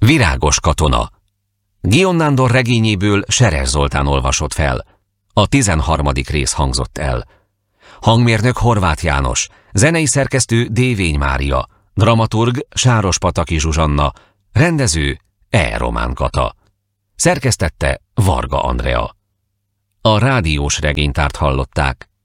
Virágos katona. Guillaume Nándor regényéből Seres Zoltán olvasott fel. A 13. rész hangzott el. Hangmérnök Horváth János, zenei szerkesztő Dévény Mária, dramaturg Sárospataki Zsuzsanna, rendező E. Román Kata. Szerkesztette Varga Andrea. A rádiós regénytárt hallották.